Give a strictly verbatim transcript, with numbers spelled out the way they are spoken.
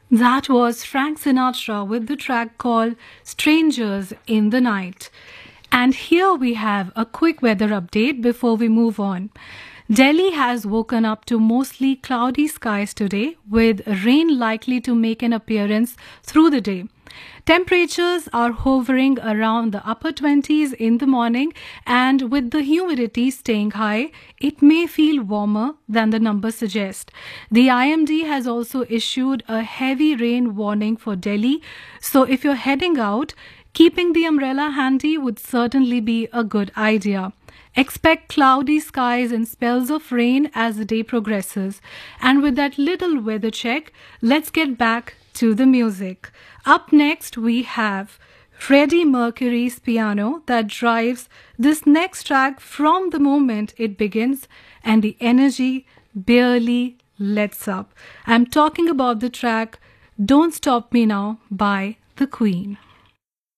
That was Frank Sinatra with the track called Strangers in the Night. And here we have a quick weather update before we move on. Delhi has woken up to mostly cloudy skies today, with rain likely to make an appearance through the day. Temperatures are hovering around the upper twenties in the morning, and with the humidity staying high, it may feel warmer than the numbers suggest. The I M D has also issued a heavy rain warning for Delhi, so if you're heading out, keeping the umbrella handy would certainly be a good idea. Expect cloudy skies and spells of rain as the day progresses. And with that little weather check, let's get back to the music. Up next, we have Freddie Mercury's piano that drives this next track from the moment it begins, and the energy barely lets up. I'm talking about the track Don't Stop Me Now by The Queen.